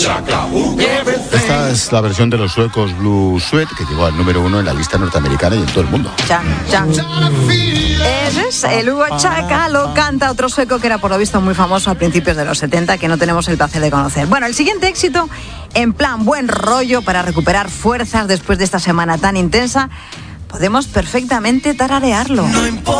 Esta es la versión de los suecos Blue Sweat, que llegó al número 1 en la lista norteamericana y en todo el mundo. Chan, chan. Ese es el Hugo Chaka, lo canta otro sueco que era por lo visto muy famoso a principios de los 70, que no tenemos el placer de conocer. Bueno, el siguiente éxito, en plan buen rollo para recuperar fuerzas después de esta semana tan intensa, podemos perfectamente tararearlo. No importa.